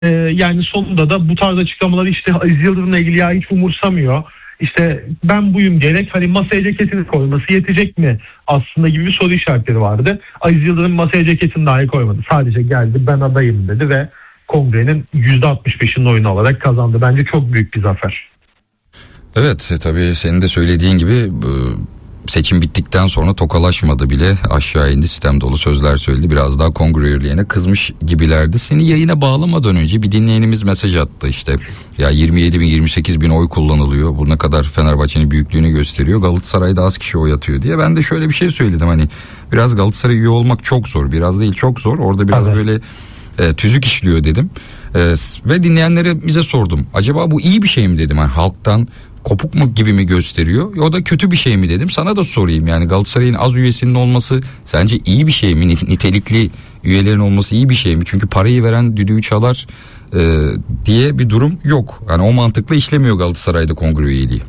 Yani sonunda da bu tarz açıklamaları işte Aziz Yıldırım'la ilgili ya hiç umursamıyor. İşte ben buyum diyerek hani masaya ceketini koyması yetecek mi aslında gibi bir soru işaretleri vardı. Aziz Yıldırım masaya ceketini dahi koymadı. Sadece geldi ben adayım dedi ve kongrenin %65'inin oyunu alarak kazandı. Bence çok büyük bir zafer. Evet, tabii senin de söylediğin gibi seçim bittikten sonra tokalaşmadı bile, aşağı indi, sistem dolu sözler söyledi, biraz daha kongre üyelerine kızmış gibilerdi. Seni yayına bağlamadan önce bir dinleyenimiz mesaj attı, işte ya 27 bin 28 bin oy kullanılıyor, bu ne kadar Fenerbahçe'nin büyüklüğünü gösteriyor, Galatasaray'da az kişi oy atıyor diye. Ben de şöyle bir şey söyledim, hani biraz Galatasaray üye olmak çok zor, biraz değil çok zor, orada biraz böyle tüzük işliyor dedim. Ve dinleyenlerimize sordum, acaba bu iyi bir şey mi dedim, hani halktan kopuk mu gibi mi gösteriyor, o da kötü bir şey mi dedim. Sana da sorayım, yani Galatasaray'ın az üyesinin olması sence iyi bir şey mi? Nitelikli üyelerin olması iyi bir şey mi? Çünkü parayı veren düdüğü çalar diye bir durum yok. Yani o mantıkla işlemiyor Galatasaray'da kongre üyeliği.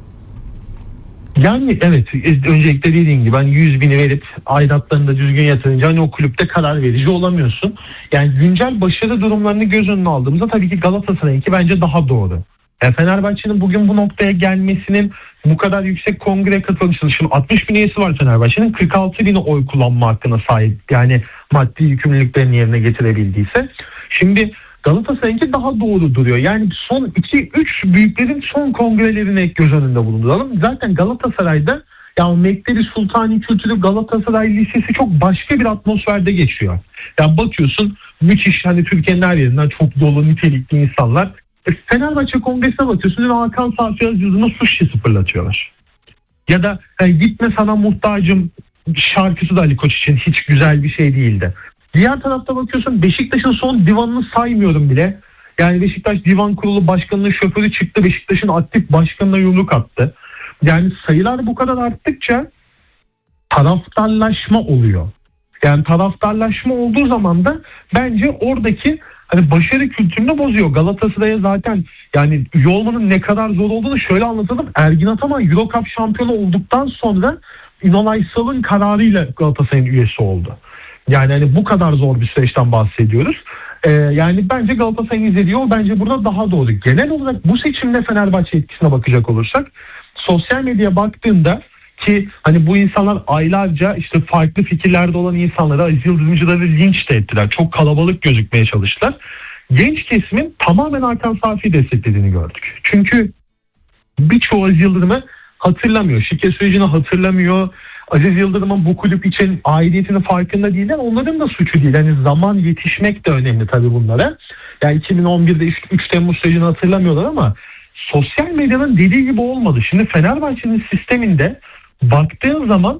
Yani evet, öncelikle dediğin gibi hani 100 bini verip aidatlarını da düzgün yatırınca hani o kulüpte karar verici olamıyorsun. Yani güncel başarı durumlarını göz önüne aldığımızda tabii ki Galatasaray'ınki bence daha doğru. Yani Fenerbahçe'nin bugün bu noktaya gelmesinin, bu kadar yüksek kongreye katılışının, şimdi 60 bin üyesi var Fenerbahçe'nin, 46 bini oy kullanma hakkına sahip. Yani maddi yükümlülüklerini yerine getirebildiyse. Şimdi Galatasaray'ınki daha doğru duruyor. Yani son 2-3 büyüklerin son kongrelerini göz önünde bulunduralım. Zaten Galatasaray'da ya Mektebi Sultani Kültürü Galatasaray Lisesi çok başka bir atmosferde geçiyor. Yani bakıyorsun müthiş, hani Türkiye'nin her yerinden çok dolu nitelikli insanlar. Fenerbahçe Kongresi'ne bakıyorsun ve Hakan Safi Yazıcı'na suç şişesi fırlatıyorlar. Ya da gitme sana muhtacım şarkısı da Ali Koç için hiç güzel bir şey değildi. Diğer tarafta bakıyorsun Beşiktaş'ın son divanını saymıyorum bile. Yani Beşiktaş Divan Kurulu Başkanı'nın şoförü çıktı, Beşiktaş'ın aktif başkanına yumruk attı. Yani sayılar bu kadar arttıkça taraftarlaşma oluyor. Yani taraftarlaşma olduğu zaman da bence oradaki hani başarı kültürünü bozuyor. Galatasaray'a zaten yani üye olmanın ne kadar zor olduğunu şöyle anlatalım. Ergin Ataman Euro Cup şampiyonu olduktan sonra Ünal Aysal'ın kararıyla Galatasaray'ın üyesi oldu. Yani hani bu kadar zor bir süreçten bahsediyoruz. Yani bence Galatasaray'ın izlediği o bence burada daha doğru. Genel olarak bu seçimde Fenerbahçe etkisine bakacak olursak, sosyal medyaya baktığında ki hani bu insanlar aylarca işte farklı fikirlerde olan insanları, Aziz Yıldırımcıları linç de ettiler. Çok kalabalık gözükmeye çalıştılar. Genç kesimin tamamen Hakan Safi'yi desteklediğini gördük. Çünkü birçoğu Aziz Yıldırım'ı hatırlamıyor. Şike sürecini hatırlamıyor. Aziz Yıldırım'ın bu kulüp için aidiyetinin farkında değiller. Onların da suçu değil. Yani zaman yetişmek de önemli tabii bunlara. Yani 2011'de 3 Temmuz sürecini hatırlamıyorlar ama sosyal medyanın dediği gibi olmadı. Şimdi Fenerbahçe'nin sisteminde baktığın zaman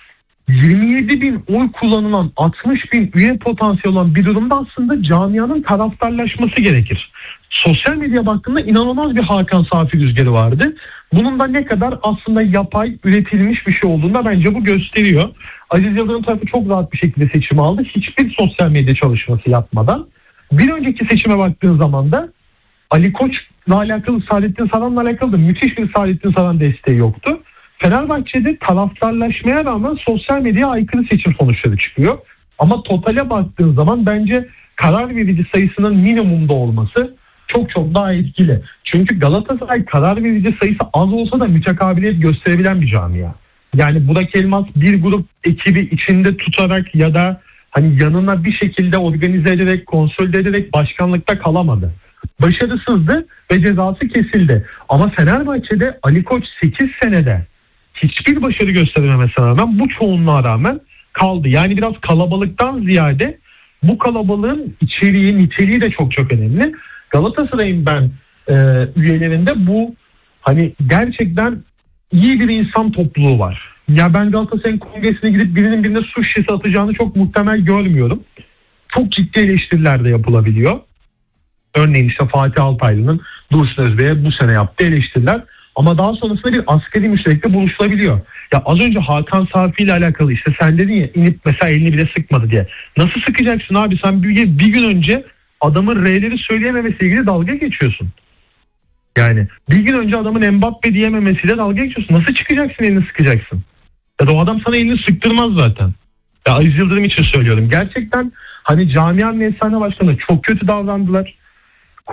27 bin oy kullanılan 60 bin üye potansiyeli olan bir durumda aslında camianın taraftarlaşması gerekir. Sosyal medyaya baktığında inanılmaz bir Hakan Safi rüzgarı vardı. Bunun da ne kadar aslında yapay üretilmiş bir şey olduğunu da bence bu gösteriyor. Aziz Yıldırım tarafı çok rahat bir şekilde seçimi aldı. Hiçbir sosyal medya çalışması yapmadan. Bir önceki seçime baktığın zaman da Ali Koç'la alakalı, Saadettin Saran'la alakalı da müthiş bir Saadettin Saran desteği yoktu. Fenerbahçe'de taraftarlaşmaya rağmen sosyal medyaya aykırı seçim sonuçları çıkıyor. Ama totale baktığın zaman bence karar verici sayısının minimumda olması çok çok daha etkili. Çünkü Galatasaray karar verici sayısı az olsa da mütekabiliyet gösterebilen bir camia. Yani Burak Elmas bir grup ekibi içinde tutarak ya da hani yanına bir şekilde organize ederek, konsolide ederek başkanlıkta kalamadı. Başarısızdı ve cezası kesildi. Ama Fenerbahçe'de Ali Koç 8 senede hiçbir başarı gösterememesine rağmen bu çoğunluğa rağmen kaldı. Yani biraz kalabalıktan ziyade bu kalabalığın içeriği, niteliği de çok çok önemli. Galatasaray'ın ben üyelerinde bu hani gerçekten iyi bir insan topluluğu var. Ya ben Galatasaray'ın kongresine gidip birinin birine su şişesi atacağını çok muhtemel görmüyorum. Çok ciddi eleştiriler de yapılabiliyor. Örneğin işte Fatih Altaylı'nın Dursun Özbey'e bu sene yaptığı eleştiriler. Ama daha sonrasında bir asgari müşterekle buluşulabiliyor. Ya az önce Hakan Safi ile alakalı işte sen dedin ya inip mesela elini bile sıkmadı diye. Nasıl sıkacaksın abi, sen bir gün önce adamın R'leri söyleyememesiyle ilgili dalga geçiyorsun. Yani bir gün önce adamın Mbappe diyememesiyle dalga geçiyorsun. Nasıl çıkacaksın elini sıkacaksın? Ya da o adam sana elini sıktırmaz zaten. Ya Aziz Yıldırım için söylüyorum. Gerçekten hani camianın efsane başkanı çok kötü davrandılar.